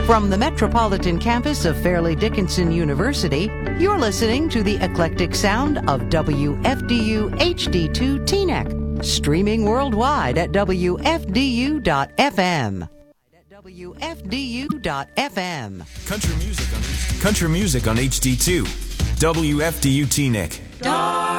From the metropolitan campus of Fairleigh Dickinson University, you're listening to the eclectic sound of WFDU HD2 Teaneck, streaming worldwide at WFDU.FM. WFDU.FM. Country music on HD2. WFDU Teaneck.